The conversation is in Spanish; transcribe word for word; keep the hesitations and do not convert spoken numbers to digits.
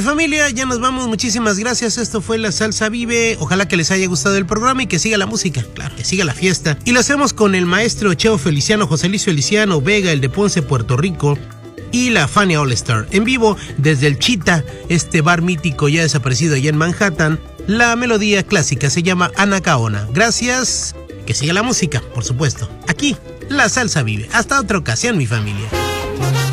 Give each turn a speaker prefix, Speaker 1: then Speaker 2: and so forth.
Speaker 1: familia, ya nos vamos. Muchísimas gracias. Esto fue La Salsa Vive. Ojalá que les haya gustado el programa y que siga la música. Claro, que siga la fiesta. Y lo hacemos con el maestro Cheo Feliciano, José Luis Feliciano Vega, el de Ponce, Puerto Rico, y la Fania All Star. En vivo desde el Chita, este bar mítico ya desaparecido allá en Manhattan. La melodía clásica se llama Anacaona. Gracias. Que siga la música, por supuesto. Aquí, La Salsa Vive. Hasta otra ocasión, mi familia.